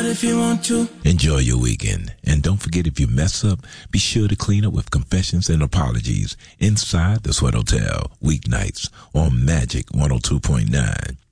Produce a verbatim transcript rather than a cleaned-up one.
if you want to. Enjoy your weekend. And don't forget, if you mess up, be sure to clean up with confessions and apologies inside the Sweat Hotel, weeknights on Magic one oh two point nine.